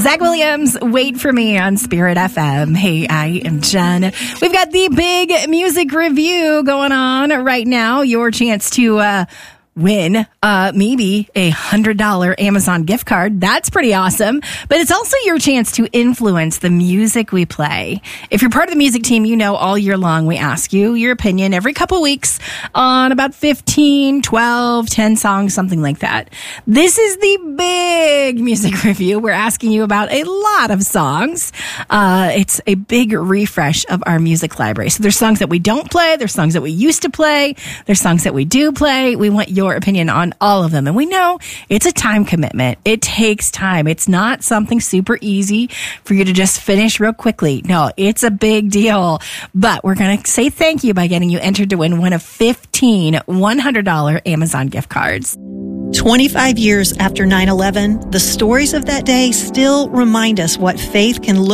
Zach Williams, Wait For Me on Spirit FM. Hey, I am Jen. We've got the big music review going on right now. Your chance to win maybe a $100 Amazon gift card. That's pretty awesome. But it's also your chance to influence the music we play. If you're part of the music team, you know all year long we ask you your opinion every couple weeks on about 15, 12, 10 songs, something like that. This is the big music review. We're asking you about a lot of songs. It's a big refresh of our music library. So there's songs that we don't play. There's songs that we used to play. There's songs that we do play. We want your opinion on all of them. And we know it's a time commitment. It takes time. It's not something super easy for you to just finish real quickly. No, it's a big deal. But we're going to say thank you by getting you entered to win one of 15 $100 Amazon gift cards. 25 years after 9/11, the stories of that day still remind us what faith can look